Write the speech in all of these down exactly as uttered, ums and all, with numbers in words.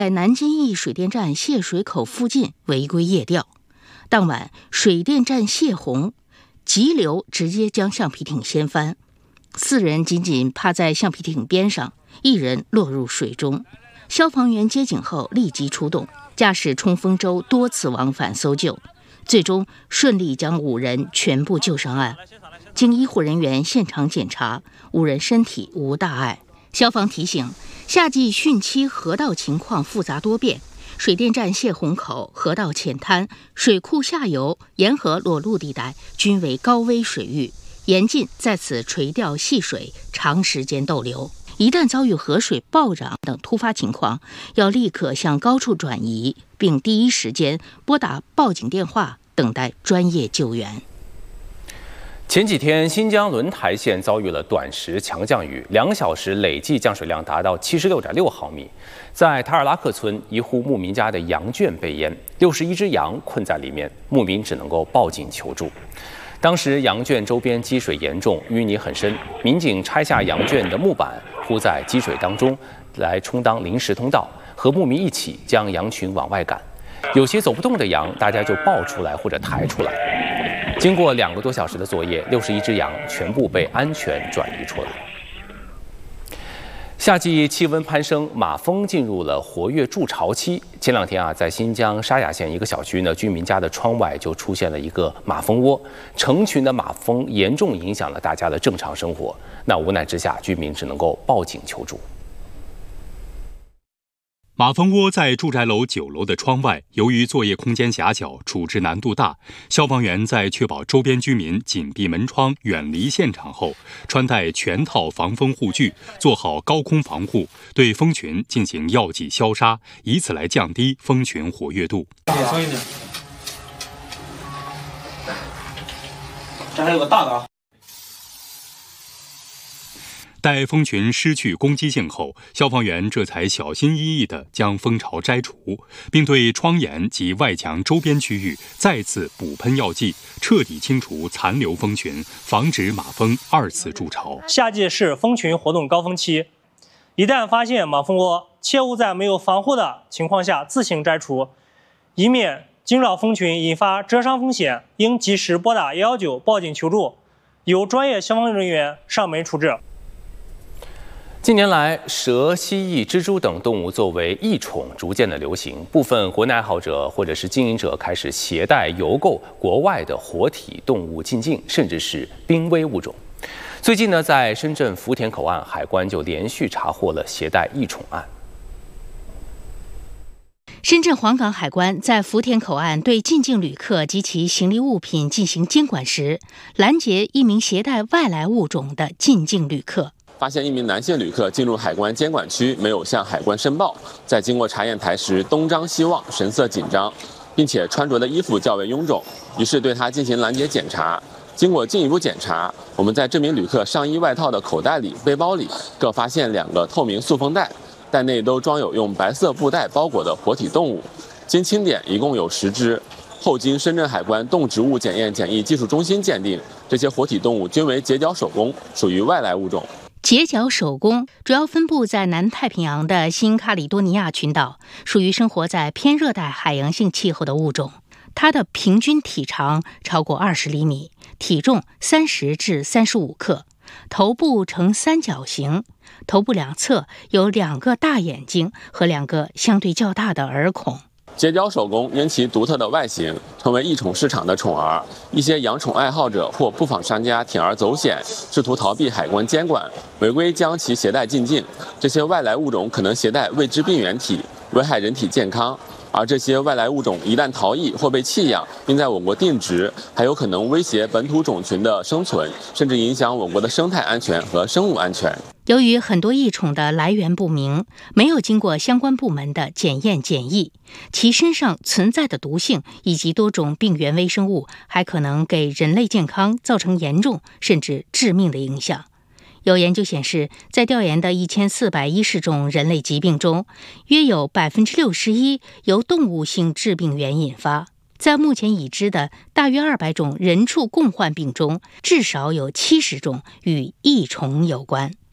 在南京一水电站泄水口附近违规夜钓，当晚水电站泄洪，急流直接将橡皮艇掀翻，四人紧紧趴在橡皮艇边上，一人落入水中。消防员接警后立即出动，驾驶冲锋舟多次往返搜救，最终顺利将五人全部救上岸。经医护人员现场检查，五人身体无大碍。消防提醒，夏季汛期河道情况复杂多变，水电站泄洪口、河道浅滩、水库下游、沿河裸露地带均为高危水域，严禁在此垂钓戏水，长时间逗留。一旦遭遇河水暴涨等突发情况，要立刻向高处转移，并第一时间拨打报警电话，等待专业救援。 前几天，新疆轮台县遭遇了短时强降雨，两小时累计降水量达到七十六点六毫米。在塔尔拉克村，一户牧民家的羊圈被淹，六十一只羊困在里面，牧民只能够报警求助。当时羊圈周边积水严重，淤泥很深，民警拆下羊圈的木板铺在积水当中，来充当临时通道，和牧民一起将羊群往外赶。有些走不动的羊，大家就抱出来或者抬出来。经过两个多小时的作业，六十一只羊全部被安全转移出来。夏季气温攀升，马蜂进入了活跃筑巢期。前两天啊，在新疆沙雅县一个小区呢，居民家的窗外就出现了一个马蜂窝，成群的马蜂严重影响了大家的正常生活。那无奈之下，居民只能够报警求助。 马蜂窝在住宅楼九楼的窗外，由于作业空间狭小，处置难度大。消防员在确保周边居民紧闭门窗、远离现场后，穿戴全套防风护具，做好高空防护，对蜂群进行药剂消杀，以此来降低蜂群活跃度。 松一点，这还有个大的啊。 待蜂群失去攻击性后，消防员这才小心翼翼地将蜂巢摘除，并对窗沿及外墙周边区域再次补喷药剂，彻底清除残留蜂群，防止马蜂二次筑巢。 夏季是蜂群活动高峰期，一旦发现马蜂窝，切勿在没有防护的情况下自行摘除，以免惊扰蜂群引发蛰伤风险，应及时拨打一一九报警求助，由专业消防人员上门处置。 近年来，蛇、蜥蜴、蜘蛛等动物作为异宠逐渐的流行，部分国内爱好者或者是经营者开始携带邮购国外的活体动物进境，甚至是濒危物种。最近呢，在深圳福田口岸，海关就连续查获了携带异宠案。 深圳黄港海关在福田口岸对进境旅客及其行李物品进行监管时，拦截一名携带外来物种的进境旅客。 发现一名男性旅客进入海关监管区，没有向海关申报，在经过查验台时东张西望，神色紧张，并且穿着的衣服较为臃肿，于是对他进行拦截检查。经过进一步检查，我们在这名旅客上衣外套的口袋里、背包里各发现两个透明塑封袋，袋内都装有用白色布袋包裹的活体动物，经清点一共有十只。后经深圳海关动植物检验检疫技术中心鉴定，这些活体动物均为结角手工，属于外来物种。 结角手工主要分布在南太平洋的新卡里多尼亚群岛，属于生活在偏热带海洋性气候的物种。它的平均体长超过二十厘米，体重三十至三十五克，头部呈三角形，头部两侧有两个大眼睛和两个相对较大的耳孔。 结角手工因其独特的外形，成为异宠市场的宠儿。一些养宠爱好者或不法商家铤而走险，试图逃避海关监管，违规将其携带进境。这些外来物种可能携带未知病原体，危害人体健康。而这些外来物种一旦逃逸或被弃养，并在我国定植，还有可能威胁本土种群的生存，甚至影响我国的生态安全和生物安全。 由于很多异宠的来源不明，没有经过相关部门的检验检疫，其身上存在的毒性以及多种病原微生物，还可能给人类健康造成严重甚至致命的影响。有研究显示，在调研的一千四百一十种人类疾病中，约有 百分之六十一 由动物性致病源引发。在目前已知的大约二百种人畜共患病中，至少有七十种与异虫有关。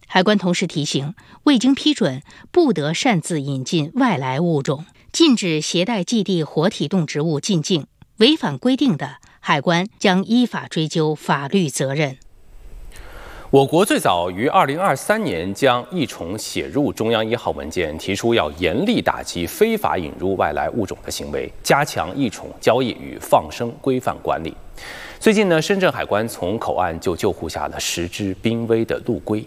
海关同时提醒，未经批准不得擅自引进外来物种，禁止携带寄递活体动植物进境，违反规定的，海关将依法追究法律责任。 我国最早于二零二三年将益虫写入中央一号文件，提出要严厉打击非法引入外来物种的行为，加强益虫交易与放生规范管理。最近呢，深圳海关从口岸就救护下了十只濒危的陆龟。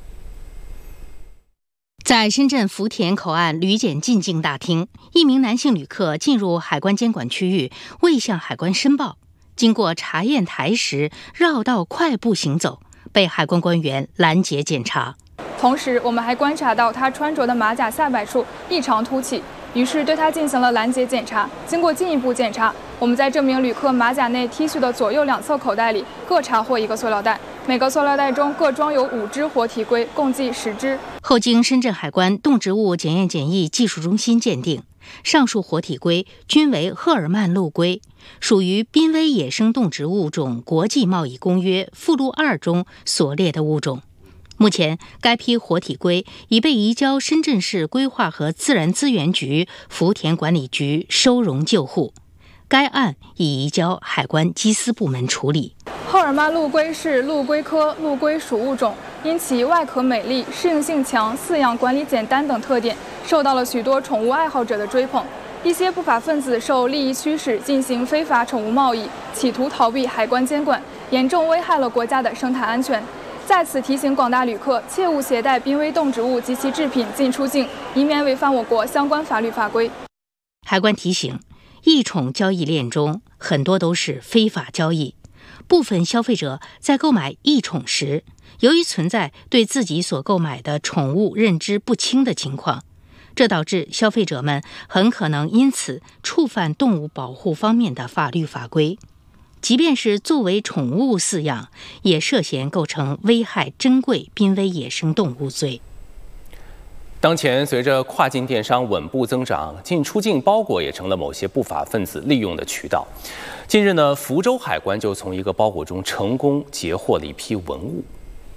在深圳福田口岸旅检进境大厅，一名男性旅客进入海关监管区域，未向海关申报，经过查验台时绕道快步行走，被海关官员拦截检查。 同时，我们还观察到他穿着的马甲下摆处异常凸起，于是对他进行了拦截检查。经过进一步检查，我们在这名旅客马甲内 T 恤的左右两侧口袋里各查获一个塑料袋，每个塑料袋中各装有五只活体龟，共计十只。 后经深圳海关动植物检验检疫技术中心鉴定，上述活体龟均为赫尔曼陆龟，属于濒危野生动植物种国际贸易公约附录二中所列的物种。目前，该批活体龟已被移交深圳市规划和自然资源局福田管理局收容救护，该案已移交海关缉私部门处理。 赫尔曼陆龟是陆龟科陆龟属物种，因其外壳美丽、适应性强、饲养管理简单等特点，受到了许多宠物爱好者的追捧。一些不法分子受利益驱使进行非法宠物贸易，企图逃避海关监管，严重危害了国家的生态安全。在此提醒广大旅客，切勿携带濒危动植物及其制品进出境，以免违反我国相关法律法规。 海关提醒，益宠交易链中很多都是非法交易，部分消费者在购买益宠时，由于存在对自己所购买的宠物认知不清的情况，这导致消费者们很可能因此触犯动物保护方面的法律法规。即便是作为宠物饲养，也涉嫌构成危害珍贵濒危野生动物罪。 当前，随着跨境电商稳步增长，进出境包裹也成了某些不法分子利用的渠道。近日呢，福州海关就从一个包裹中成功截获了一批文物。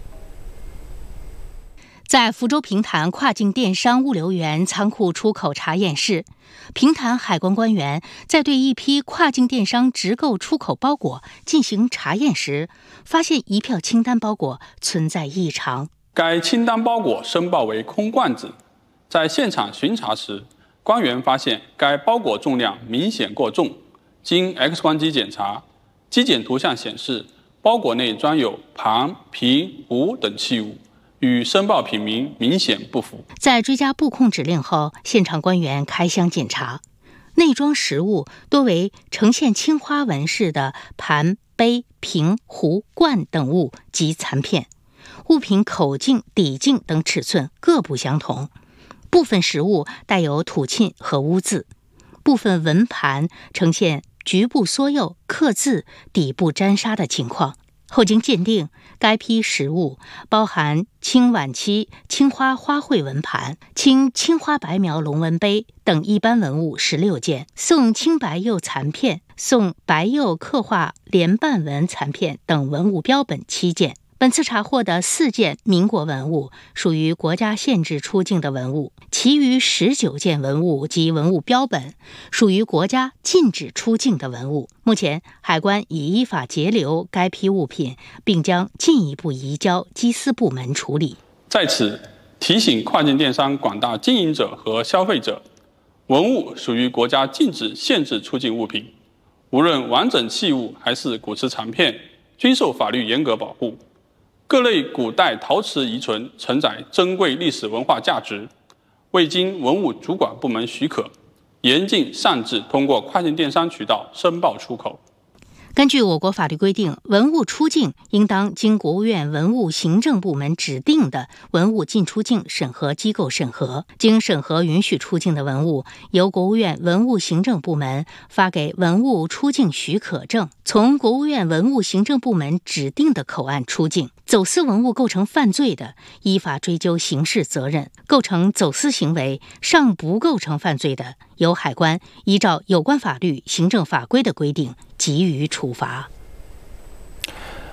在福州平潭跨境电商物流园仓库出口查验室，平潭海关官员在对一批跨境电商直购出口包裹进行查验时，发现一票清单包裹存在异常。 该清单包裹申报为空罐子，在现场巡查时，官员发现该包裹重量明显过重。经 X 光机检查，机检图像显示，包裹内装有盘、瓶、壶等器物，与申报品名明显不符。 在追加布控指令后，现场官员开箱检查，内装实物多为呈现青花纹饰的盘、杯、瓶、壶、罐等物及残片，物品口径、底径等尺寸各不相同，部分实物带有土沁和污渍，部分纹盘呈现局部缩幼、刻字、底部沾沙的情况。后经鉴定，该批实物包含青晚期青花花卉纹盘、青青花白描龙纹杯等一般文物十六件，宋青白釉残片、宋白釉刻画莲瓣纹残片等文物标本七件。本次查获的四件民国文物属于国家限制出境的文物，其余十九件文物及文物标本属于国家禁止出境的文物。目前，海关已依法截留该批物品，并将进一步移交缉私部门处理。 在此提醒跨境电商广大经营者和消费者，文物属于国家禁止限制出境物品，无论完整器物还是骨瓷残片，均受法律严格保护。各类古代陶瓷遗存承载珍贵历史文化价值，未经文物主管部门许可，严禁擅自通过跨境电商渠道申报出口。 根据我国法律规定，文物出境应当经国务院文物行政部门指定的文物进出境审核机构审核，经审核允许出境的文物，由国务院文物行政部门发给文物出境许可证，从国务院文物行政部门指定的口岸出境。走私文物构成犯罪的，依法追究刑事责任；构成走私行为尚不构成犯罪的，由海关依照有关法律、行政法规的规定给予处罚。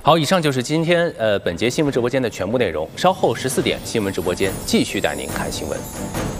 好，以上就是今天呃本节新闻直播间的全部内容。稍后十四点，新闻直播间继续带您看新闻。